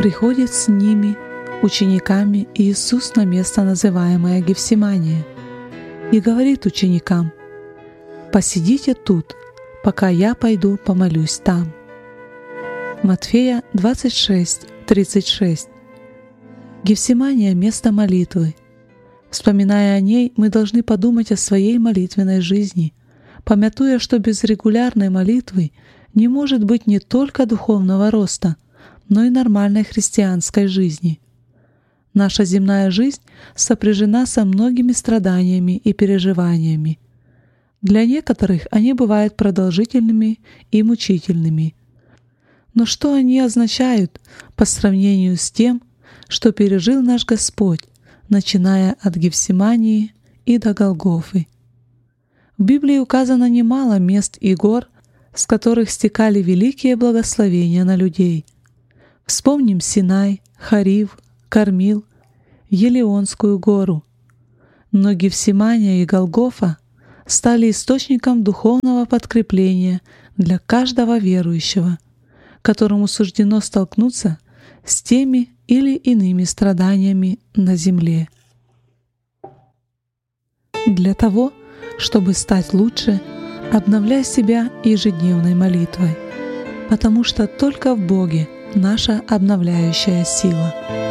приходит с ними, учениками, Иисус на место, называемое Гефсимания, и говорит ученикам: «Посидите тут, пока я пойду помолюсь там». Матфея 26:36. Гефсимания — место молитвы. Вспоминая о ней, мы должны подумать о своей молитвенной жизни, памятуя, что без регулярной молитвы не может быть не только духовного роста, но и нормальной христианской жизни. Наша земная жизнь сопряжена со многими страданиями и переживаниями. Для некоторых они бывают продолжительными и мучительными. Но что они означают по сравнению с тем, что пережил наш Господь, начиная от Гефсимании и до Голгофы? В Библии указано немало мест и гор, с которых стекали великие благословения на людей. Вспомним Синай, Хорив, Кармил, Елеонскую гору. Но Гефсимания и Голгофа стали источником духовного подкрепления для каждого верующего, которому суждено столкнуться с теми или иными страданиями на земле. Для того, чтобы стать лучше, обновляй себя ежедневной молитвой, потому что только в Боге наша обновляющая сила.